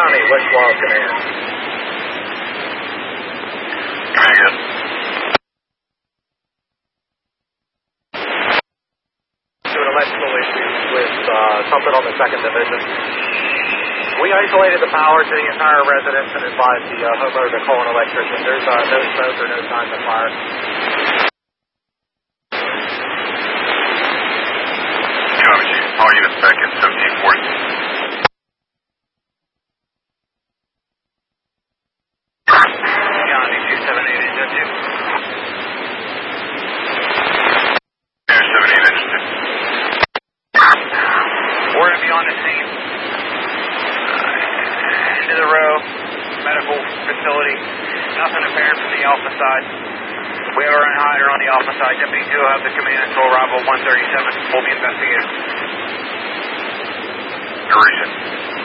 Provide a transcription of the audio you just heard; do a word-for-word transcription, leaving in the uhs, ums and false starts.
County, West Wild Command. Come again. Doing electrical issues with uh, something on the second division. We isolated the power to the entire residence and advised the uh, homeowner to call an electrician. There's uh, no smoke or no signs of fire. Copy, Chief. All units back in seventeen forty. County two seven eight, engine two. two seven eight, engine two. We're going to be on the scene. Into the row, medical facility. Nothing apparent from the Alpha side. We have our own hider on the Alpha side. Deputy two will have the command until arrival one thirty-seven. We'll be investigating. Duration.